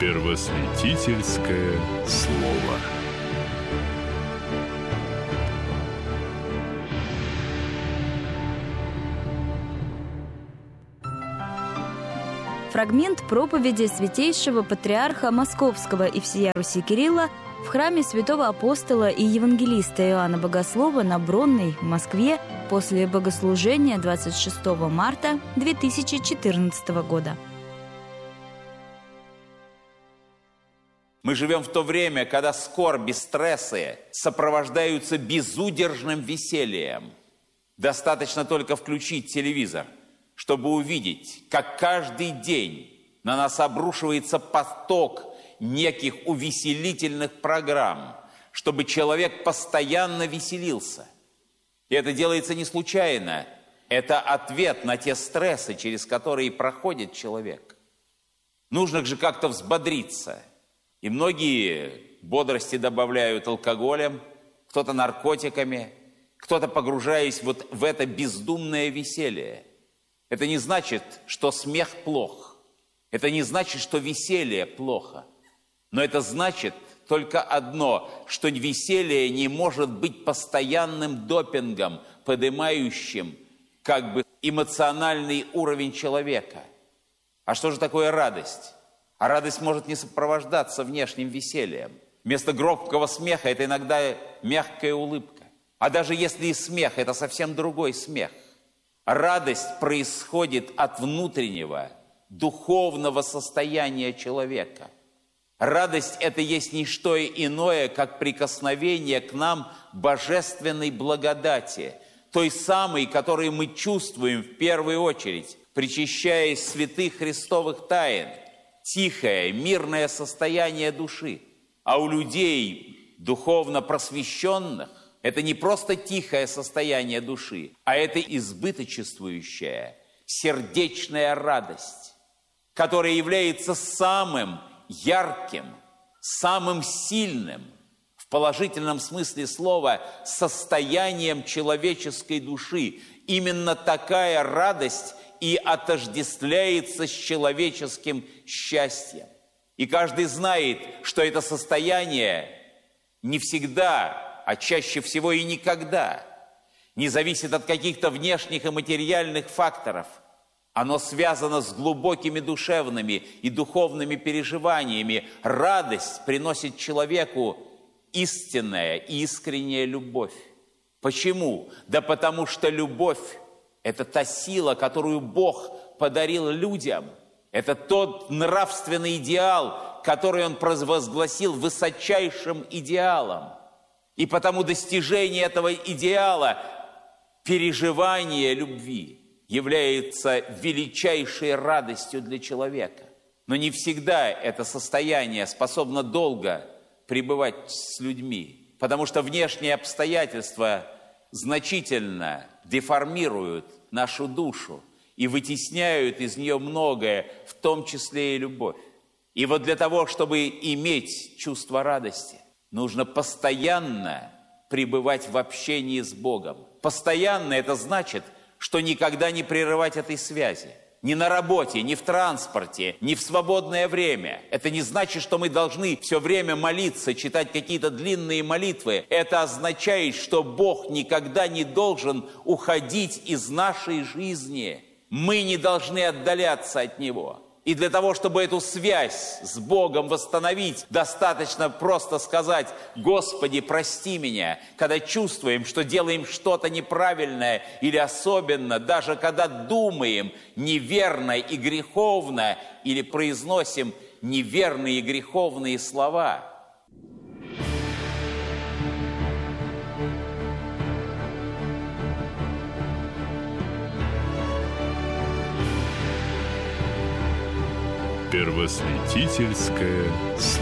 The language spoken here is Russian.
Первосвятительское слово. Фрагмент проповеди святейшего патриарха Московского и всея Руси Кирилла в храме святого апостола и евангелиста Иоанна Богослова на Бронной в Москве после богослужения 26 марта 2014 года. Мы живем в то время, когда скорби, стрессы сопровождаются безудержным весельем. Достаточно только включить телевизор, чтобы увидеть, как каждый день на нас обрушивается поток неких увеселительных программ, чтобы человек постоянно веселился. И это делается не случайно. Это ответ на те стрессы, через которые проходит человек. Нужно же как-то взбодриться. И многие бодрости добавляют алкоголем, кто-то наркотиками, кто-то погружаясь вот в это бездумное веселье. Это не значит, что смех плох. Это не значит, что веселье плохо. Но это значит только одно, что веселье не может быть постоянным допингом, поднимающим как бы эмоциональный уровень человека. А что же такое радость? А радость может не сопровождаться внешним весельем. Вместо громкого смеха это иногда мягкая улыбка. А даже если и смех, это совсем другой смех. Радость происходит от внутреннего, духовного состояния человека. Радость – это есть не что иное, как прикосновение к нам божественной благодати, той самой, которую мы чувствуем в первую очередь, причащаясь святых христовых тайн. Тихое, мирное состояние души. А у людей, духовно просвещенных, это не просто тихое состояние души, а это избыточествующая, сердечная радость, которая является самым ярким, самым сильным, в положительном смысле слова, состоянием человеческой души. Именно такая радость и отождествляется с человеческим счастьем. И каждый знает, что это состояние не всегда, а чаще всего и никогда не зависит от каких-то внешних и материальных факторов. Оно связано с глубокими душевными и духовными переживаниями. Радость приносит человеку истинная и искренняя любовь. Почему? Да потому что любовь – это та сила, которую Бог подарил людям. Это тот нравственный идеал, который Он провозгласил высочайшим идеалом. И потому достижение этого идеала, переживание любви, является величайшей радостью для человека. Но не всегда это состояние способно долго пребывать с людьми, потому что внешние обстоятельства значительно деформируют нашу душу и вытесняют из нее многое, в том числе и любовь. И вот для того, чтобы иметь чувство радости, нужно постоянно пребывать в общении с Богом. Постоянно это значит, что никогда не прерывать этой связи. Ни на работе, ни в транспорте, ни в свободное время. Это не значит, что мы должны все время молиться, читать какие-то длинные молитвы. Это означает, что Бог никогда не должен уходить из нашей жизни. Мы не должны отдаляться от Него. И для того, чтобы эту связь с Богом восстановить, достаточно просто сказать: «Господи, прости меня», когда чувствуем, что делаем что-то неправильное, или особенно, даже когда думаем неверно и греховно, или произносим неверные и греховные слова. Первосвятительское слово.